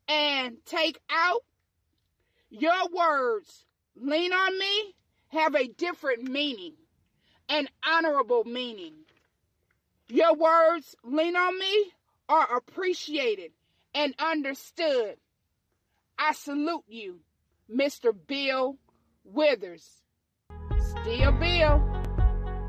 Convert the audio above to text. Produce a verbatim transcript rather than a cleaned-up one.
and take out, your words, lean on me, have a different meaning, an honorable meaning. Your words, lean on me, are appreciated and understood. I salute you, Mister Bill Withers. Still Bill.